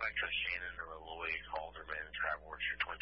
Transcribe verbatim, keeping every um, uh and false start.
back to Shannon or a Lloyd Halderman, Travel Orchard